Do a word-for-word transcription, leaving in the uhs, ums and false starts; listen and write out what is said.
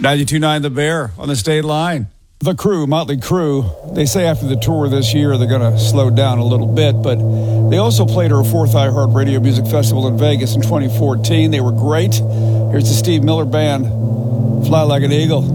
ninety-two point nine The Bear on the state line. The Crew, Motley Crue, they say after the tour this year they're going to slow down a little bit, but they also played our fourth iHeartRadio Music Festival in Vegas in twenty fourteen. They were great. Here's the Steve Miller Band, Fly Like an Eagle.